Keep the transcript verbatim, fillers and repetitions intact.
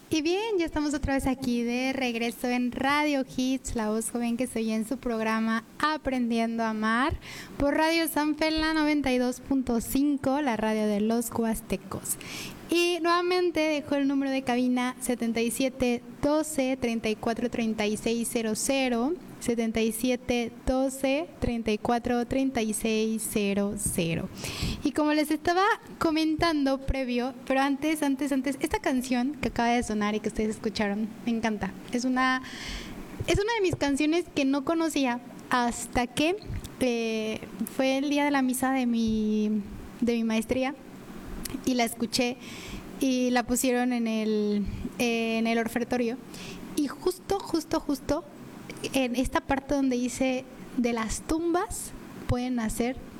Y bien, ya estamos otra vez aquí de regreso en Radio Hits, la voz joven que se oye en su programa Aprendiendo a Amar, por Radio San Fela noventa y dos punto cinco, la radio de los huastecos. Y nuevamente dejo el número de cabina setenta y siete doce treinta y cuatro treinta y seis cero cero, setenta y siete doce treinta y cuatro treinta y seis cero cero. Y como les estaba comentando previo, pero antes, antes, antes, esta canción que acaba de sonar y que ustedes escucharon, me encanta. Es una, es una de mis canciones que no conocía hasta que eh, fue el día de la misa de mi, de mi maestría y la escuché y la pusieron en el, en el ofertorio. Y justo, justo, justo en esta parte donde dice de las tumbas pueden nacer